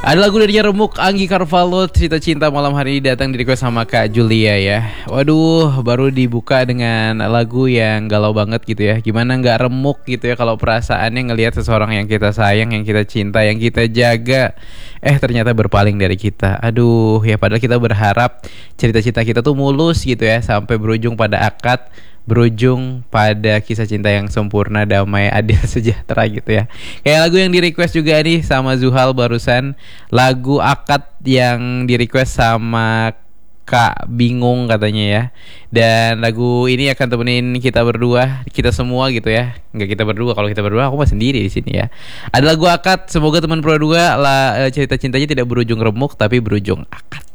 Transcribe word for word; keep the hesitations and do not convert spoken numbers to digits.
Ada lagu dari Remuk Anggi Carvalho, Cerita Cinta malam hari ini datang di request sama Kak Julia ya. Waduh, baru dibuka dengan lagu yang galau banget gitu ya. Gimana nggak remuk gitu ya kalau perasaannya ngelihat seseorang yang kita sayang, yang kita cinta, yang kita jaga, eh ternyata berpaling dari kita. Aduh, ya padahal kita berharap cerita cinta kita tuh mulus gitu ya, sampai berujung pada akad, berujung pada kisah cinta yang sempurna, damai, adil, sejahtera gitu ya. Kayak lagu yang di request juga nih sama Zuhal barusan, lagu Akad yang di request sama Kak Bingung katanya ya. Dan lagu ini akan temenin kita berdua, kita semua gitu ya. Nggak kita berdua, kalau kita berdua aku mah sendiri di sini ya. Ada lagu Akad, semoga teman berdua lah, cerita cintanya tidak berujung remuk tapi berujung akad.